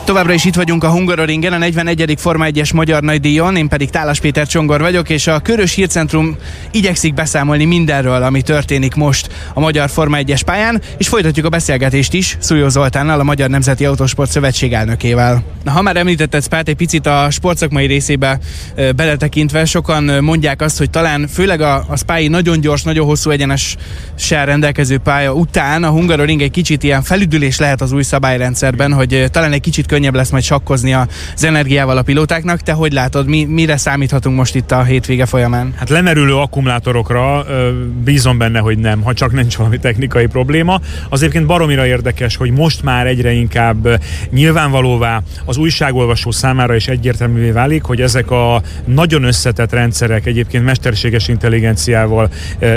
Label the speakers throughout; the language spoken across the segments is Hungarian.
Speaker 1: Továbbra is itt vagyunk a Hungaroringen, a 41. Forma 1-es magyar nagydíjon, én pedig Tálas Péter Csongor vagyok, és a Körös Hírcentrum igyekszik beszámolni mindenről, ami történik most a magyar Forma 1-es pályán, és folytatjuk a beszélgetést is Szújó Zoltánnal, a Magyar Nemzeti Autósport Szövetség elnökével. Na, ha már említetted Spát egy picit a sportszakmai részébe beletekintve, sokan mondják azt, hogy talán főleg a Spái nagyon gyors, nagyon hosszú egyenessel rendelkező pálya után a Hungaroring egy kicsit ilyen felüdülés lehet az új szabályrendszerben, hogy talán egy kicsit könnyebb lesz majd sakkozni az energiával a pilótáknak. Te hogy látod, mire számíthatunk most itt a hétvége folyamán?
Speaker 2: Hát lemerülő akkumulátorokra bízom benne, hogy nem, ha csak nincs valami technikai probléma. Az egyébként baromira érdekes, hogy most már egyre inkább nyilvánvalóvá az újságolvasó számára is egyértelművé válik, hogy ezek a nagyon összetett rendszerek, egyébként mesterséges intelligenciával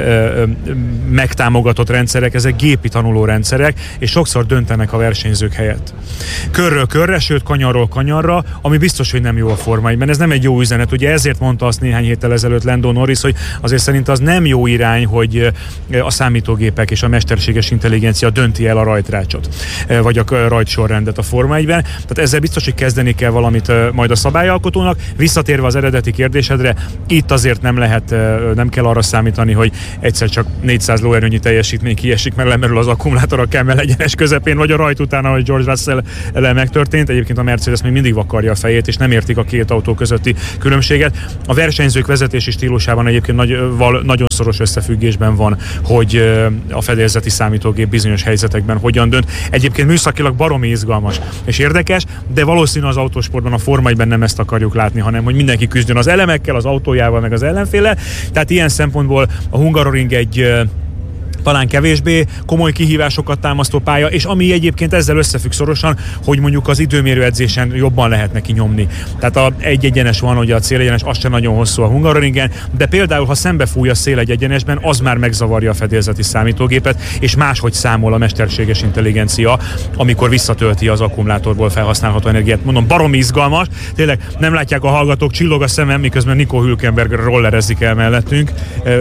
Speaker 2: megtámogatott rendszerek, ezek gépi tanuló rendszerek, és sokszor döntenek a versenyzők helyett. Körről körre, sőt kanyarról kanyarra, ami biztos, hogy nem jó a Forma 1-ben. Ez nem egy jó üzenet. Ugye ezért mondta azt néhány héttel ezelőtt Lando Norris, hogy azért szerint az nem jó irány, hogy a számítógépek és a mesterséges intelligencia dönti el a rajtrácsot, vagy a rajtsorrendet a Forma 1-ben. Tehát ezzel biztos, hogy kezdeni kell valamit majd a szabályalkotónak. Visszatérve az eredeti kérdésedre, itt azért nem kell arra számítani, hogy egyszer csak 400 lóerőnyi teljesítmény kiesik, mert lemerül az akkumulátor a Kemmel egyenes közepén, vagy a rajt után, ahogy George Russell megtörtént. Egyébként a Mercedes még mindig vakarja a fejét, és nem értik a két autó közötti különbséget. A versenyzők vezetési stílusában egyébként nagyon szoros összefüggésben van, hogy a fedélzeti számítógép bizonyos helyzetekben hogyan dönt. Egyébként műszakilag baromi izgalmas és érdekes, de valószínű az autósportban, a Forma 1-ben nem ezt akarjuk látni, hanem hogy mindenki küzdjön az elemekkel, az autójával, meg az ellenféllel. Tehát ilyen szempontból a Hungaroring egy talán kevésbé komoly kihívásokat támasztó pálya, és ami egyébként ezzel összefügg szorosan, hogy mondjuk az időmérő edzésen jobban lehet neki nyomni. Tehát egy egyenes van, ugye a célegyenes, az sem nagyon hosszú a Hungaroringen, de például, ha szembefúj a szél egy egyenesben, az már megzavarja a fedélzeti számítógépet, és máshogy számol a mesterséges intelligencia, amikor visszatölti az akkumulátorból felhasználható energiát. Mondom, baromi izgalmas, tényleg nem látják a hallgatók, csillog a szemem, miközben Nico Hülkenberg rollerezik el mellettünk.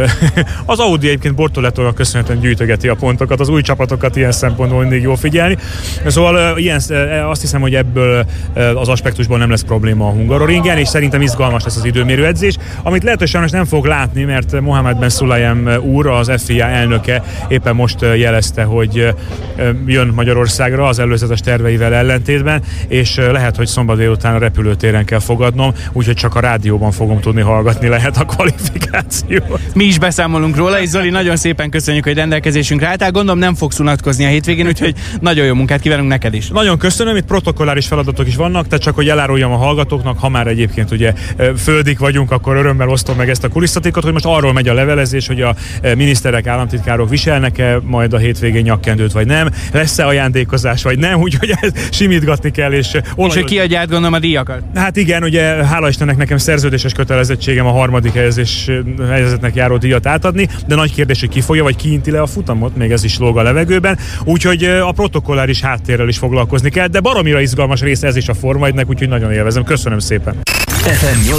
Speaker 2: Az Audi egyébként Bortolettónak köszönhetően gyűjtögeti a pontokat, az új csapatokat ilyen szempontból mindig jó figyelni. Szóval azt hiszem, hogy ebből az aspektusból nem lesz probléma a Hungaroringen, és szerintem izgalmas lesz az időmérő edzés, amit lehet, hogy sajnos nem fog látni, mert Mohamed Ben Sulayem úr, az FIA elnöke éppen most jelezte, hogy jön Magyarországra az előzetes terveivel ellentétben, és lehet, hogy szombat délután a repülőtéren kell fogadnom, úgyhogy csak a rádióban fogom tudni hallgatni lehet a kvalifikációt.
Speaker 1: Mi is beszámolunk róla, és Zoli, nagyon szépen köszönjük, hogy rendelkezésünkre álltál. Gondolom nem fogsz unatkozni a hétvégén, úgyhogy nagyon jó munkát kívánunk neked is.
Speaker 2: Nagyon köszönöm, itt protokolláris feladatok is vannak, tehát csak hogy eláruljam a hallgatóknak, ha már egyébként ugye földik vagyunk, akkor örömmel osztom meg ezt a kulisszatitkot, hogy most arról megy a levelezés, hogy a miniszterek, államtitkárok viselnek-e majd a hétvégén nyakkendőt, vagy nem, lesz-e ajándékozás, vagy nem, úgyhogy simítgatni kell, és
Speaker 1: hogy kiadja át, gondolom, a díjakat.
Speaker 2: Hát igen, ugye hála Istennek nekem szerződéses kötelezettségem a harmadik helyezetnek járó díjat átadni, de nagy kérdés, hogy ki fogja, vagy ki inti le a futamot, még ez is lóg a levegőben, úgyhogy a protokolláris háttérrel is foglalkozni kell, de baromira izgalmas része ez is a Forma 1-nek, úgyhogy nagyon élvezem. Köszönöm szépen.
Speaker 3: FM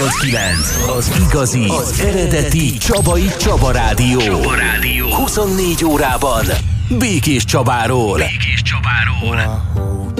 Speaker 3: 88.9, az igazi, az eredeti Csabai Csaba Rádió. 24 órában Békés Csabáról.